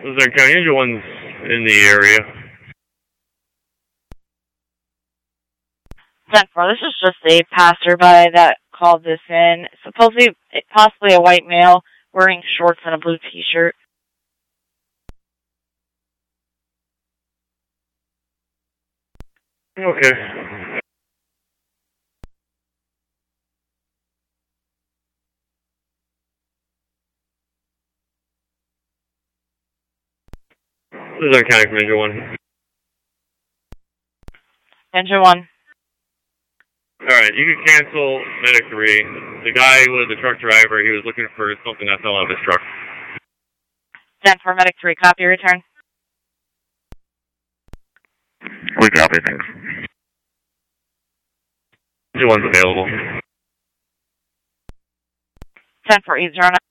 Luzerne County, Engine 1's in the area. 10-4, this is just a passerby that called this in. Supposedly, possibly a white male wearing shorts and a blue t-shirt. Okay. Luzerne County from Engine 1. Engine 1. Alright, you can cancel Medic 3. The guy was the truck driver. He was looking for something that fell out of his truck. 10-4, Medic 3, copy, return. We copy, thanks. Engine 1's available. 10-4, eavesdrop.